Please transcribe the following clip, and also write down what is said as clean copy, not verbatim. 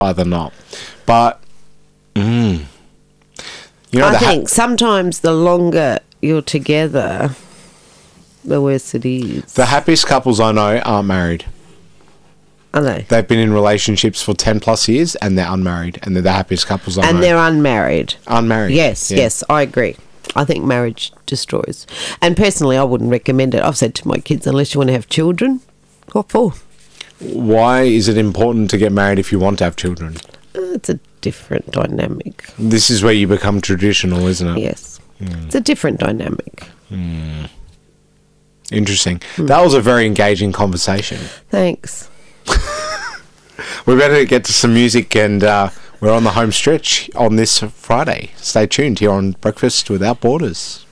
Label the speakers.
Speaker 1: rather not. But, you know,
Speaker 2: I think sometimes the longer you're together, the worse it is.
Speaker 1: the happiest couples I know aren't married.
Speaker 2: Are they?
Speaker 1: They've been in relationships for 10 plus years and they're unmarried, and they're the happiest couples I know.
Speaker 2: And they're unmarried.
Speaker 1: Unmarried.
Speaker 2: Yes,
Speaker 1: Yeah.
Speaker 2: yes, I agree. I think marriage destroys. And personally, I wouldn't recommend it. I've said to my kids, unless you want to have children, what for?
Speaker 1: Why is it important to get married if you want to have children?
Speaker 2: It's a different dynamic.
Speaker 1: This is where you become traditional, isn't it?
Speaker 2: Yes. It's a different dynamic.
Speaker 1: Interesting. That was a very engaging conversation.
Speaker 2: Thanks.
Speaker 1: We better get to some music, and we're on the home stretch on this Friday. Stay tuned here on Breakfast Without Borders.